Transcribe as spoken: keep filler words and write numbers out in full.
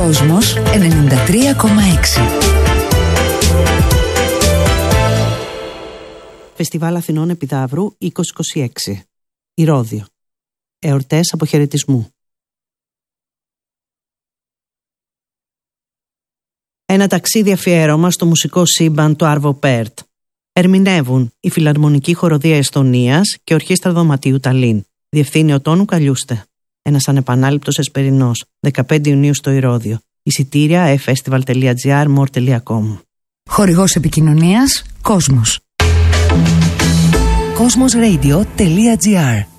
Κόσμος ενενήντα τρία κόμμα έξι. Φεστιβάλ Αθηνών Επιδαύρου είκοσι είκοσι έξι. Ηρώδειο. Εορτές αποχαιρετισμού. Ένα ταξίδι αφιέρωμα στο μουσικό σύμπαν του Άρβο Πέρτ. Ερμηνεύουν η Φιλαρμονική Χοροδία Εστονίας και Ορχήστρα Δωματίου Ταλίν. Διευθύνει ο Τόνου Καλιούστε. Ένας ανεπανάληπτος εσπερινός, δεκαπέντε Ιουνίου στο Ηρώδειο. Εισιτήρια εφ φεστιβάλ τελεία τζι άρ μορ τελεία κομ. Χορηγός επικοινωνίας Κόσμος. κοσμος ρέιντιο τελεία τζι άρ